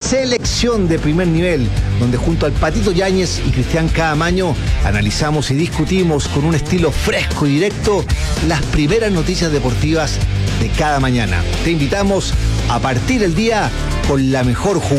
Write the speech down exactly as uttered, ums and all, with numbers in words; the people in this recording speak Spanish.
Selección de Primer Nivel, donde junto al Patito Yáñez y Cristian Caamaño analizamos y discutimos con un estilo fresco y directo las primeras noticias deportivas de cada mañana. Te invitamos a partir el día con la mejor jugada